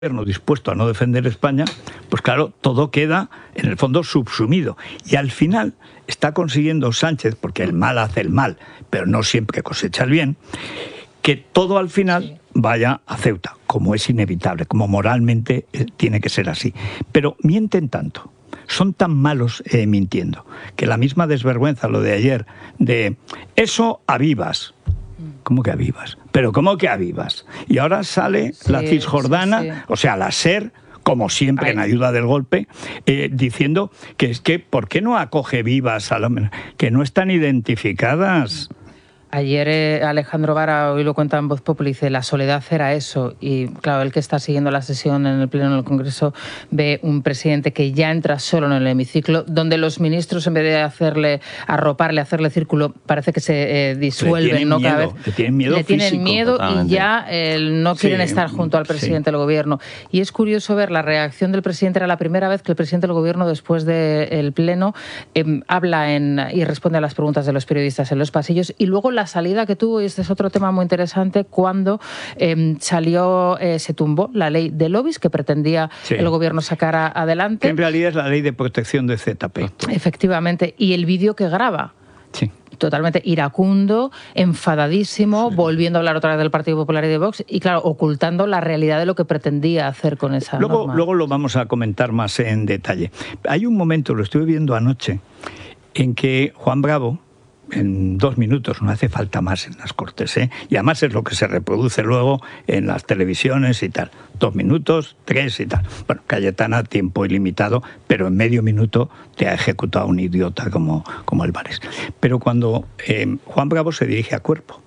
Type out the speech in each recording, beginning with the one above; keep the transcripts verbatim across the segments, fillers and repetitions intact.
gobierno dispuesto a no defender España, pues claro, todo queda en el fondo subsumido. Y al final está consiguiendo Sánchez, porque el mal hace el mal, pero no siempre cosecha el bien, que todo al final vaya a Ceuta, como es inevitable, como moralmente eh, tiene que ser así. Pero mienten tanto, son tan malos eh, mintiendo, que la misma desvergüenza, lo de ayer, de eso a vivas. ¿Cómo que a vivas? ¿Pero cómo que a vivas? Y ahora sale sí, la Cisjordana, sí, sí. o sea, la SER, como siempre Ay. en ayuda del golpe, eh, diciendo que es que, ¿por qué no acoge vivas a lo menos? Que no están identificadas. Ayer eh, Alejandro Vara, hoy lo cuenta en Voz Populi, dice, la soledad era eso. Y claro, el que está siguiendo la sesión en el Pleno del Congreso ve un presidente que ya entra solo en el hemiciclo, donde los ministros, en vez de hacerle, arroparle, hacerle círculo, parece que se eh, disuelven, ¿no? Cada miedo, vez le tienen miedo le tienen físico, miedo totalmente. Y ya eh, no quieren sí, estar junto al presidente sí. del gobierno. Y es curioso ver la reacción del presidente. Era la primera vez que el presidente del gobierno, después del Pleno, eh, habla en, y responde a las preguntas de los periodistas en los pasillos. Y luego la salida que tuvo, y este es otro tema muy interesante, cuando eh, salió, eh, se tumbó la ley de lobbies que pretendía sí. el gobierno sacar a, adelante. Que en realidad es la ley de protección de Z P. Efectivamente. Y el vídeo que graba. Sí. Totalmente iracundo, enfadadísimo, sí. volviendo a hablar otra vez del Partido Popular y de Vox, y claro, ocultando la realidad de lo que pretendía hacer con esa luego, norma. Luego lo vamos a comentar más en detalle. Hay un momento, lo estuve viendo anoche, en que Juan Bravo, en dos minutos, no hace falta más en las Cortes, ¿eh? Y además es lo que se reproduce luego en las televisiones y tal. Dos minutos, tres y tal. Bueno, Cayetana, tiempo ilimitado, pero en medio minuto te ha ejecutado un idiota como, como el Vares. Pero cuando eh, Juan Bravo se dirige a Cuerpo,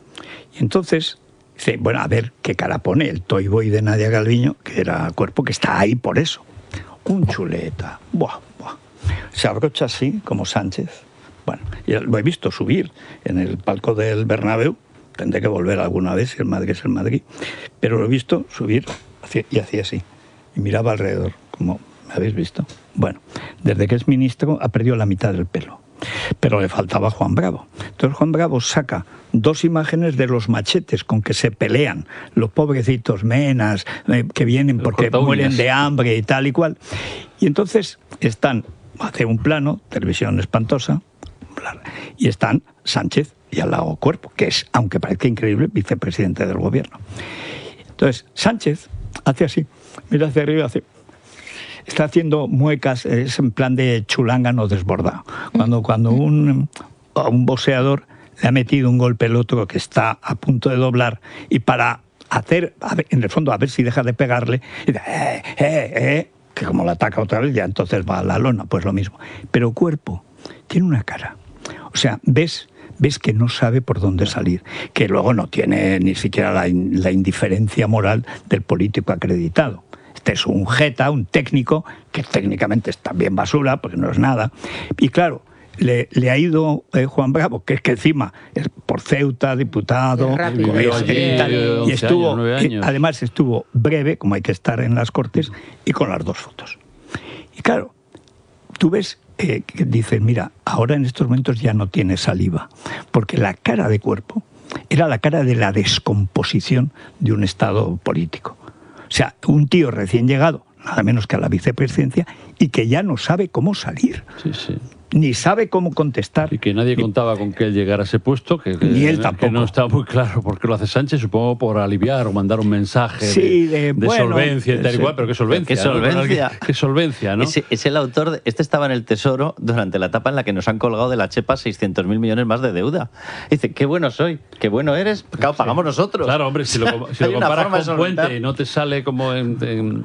y entonces dice, bueno, a ver qué cara pone el Toy Boy de Nadia Calviño, que era Cuerpo, que está ahí por eso. Un chuleta, buah, buah. Se abrocha así, como Sánchez. Bueno, yo lo he visto subir en el palco del Bernabéu, tendré que volver alguna vez si el Madrid es el Madrid, pero lo he visto subir y hacía así, y miraba alrededor, como, ¿me habéis visto? Bueno, desde que es ministro ha perdido la mitad del pelo, pero le faltaba Juan Bravo. Entonces Juan Bravo saca dos imágenes de los machetes con que se pelean los pobrecitos menas eh, que vienen porque mueren de hambre y tal y cual, y entonces están, hace un plano, televisión espantosa, y están Sánchez y al lado Cuerpo, que es, aunque parezca increíble, vicepresidente del gobierno. Entonces, Sánchez hace así, mira hacia arriba, hace... está haciendo muecas, es en plan de chulángano desbordado. Cuando, cuando un, un boxeador le ha metido un golpe al otro que está a punto de doblar, y para hacer, a ver, en el fondo, a ver si deja de pegarle, y dice, eh, eh, eh, que como la ataca otra vez, ya entonces va a la lona, pues lo mismo. Pero Cuerpo tiene una cara. O sea, ves, ves que no sabe por dónde salir, que luego no tiene ni siquiera la, la indiferencia moral del político acreditado. Este es un jeta, un técnico, que técnicamente es también basura, porque no es nada. Y claro, le, le ha ido eh, Juan Bravo, que es que encima es por Ceuta, diputado, es, es, tal, y estuvo, años, además estuvo breve, como hay que estar en las Cortes, y con las dos fotos. Y claro, tú ves... Eh, que dicen, mira, ahora en estos momentos ya no tiene saliva, porque la cara de Cuerpo era la cara de la descomposición de un Estado político. O sea, un tío recién llegado, nada menos que a la vicepresidencia, y que ya no sabe cómo salir. Sí, sí. Ni sabe cómo contestar. Y que nadie contaba con que él llegara a ese puesto, que, que, ni él tampoco. Que no está muy claro por qué lo hace Sánchez, supongo por aliviar o mandar un mensaje sí, de, de, de bueno, solvencia y tal sí. igual, pero qué solvencia. ¿Qué solvencia? ¿no? ¿Qué solvencia, no? Es, es el autor, de, este estaba en el Tesoro durante la etapa en la que nos han colgado de la chepa seiscientos mil millones más de deuda. Dice, qué bueno soy, qué bueno eres, claro, pagamos nosotros. Claro, hombre, si lo, si lo comparas con Puente y no te sale como en, en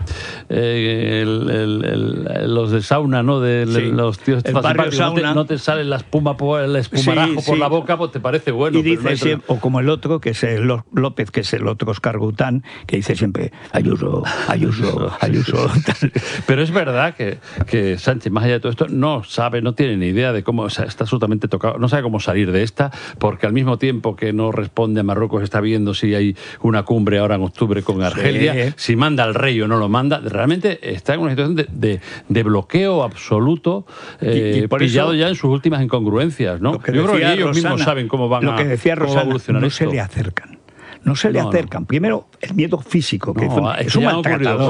eh, el, el, el, los de sauna, ¿no? De sí. los tíos el barrio sauna. No te, no te sale la espuma por el espumarajo sí, por sí. la boca, pues te parece bueno. Y pero dice no siempre, o como el otro, que es el López, que es el otro Oscar Gután, que dice siempre Ayuso, Ayuso, Ayuso. Pero es verdad que, que Sánchez, más allá de todo esto, no sabe, no tiene ni idea de cómo, o sea, está absolutamente tocado, no sabe cómo salir de esta, porque al mismo tiempo que no responde a Marruecos, está viendo si hay una cumbre ahora en octubre con Argelia, sí. si manda al rey o no lo manda, realmente está en una situación de, de, de bloqueo absoluto, eh, y, y por pillado eso, ya en sus últimas incongruencias, ¿no? Yo creo que ellos Rosana, mismos saben cómo van lo que decía a, Rosana, evolucionar no esto. se le acercan. no se le No, no. acercan. Primero, el miedo físico, que No, fue- es es que un ya han ocurrido maltratador.